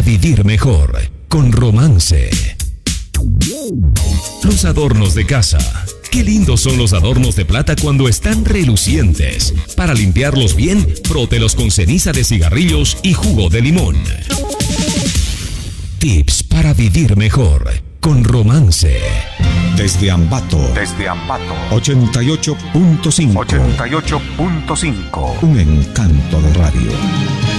vivir mejor con Romance. Los adornos de casa. Qué lindos son los adornos de plata cuando están relucientes. Para limpiarlos bien, frótelos con ceniza de cigarrillos y jugo de limón. Tips para vivir mejor con Romance. Desde Ambato. 88.5. Un encanto de radio.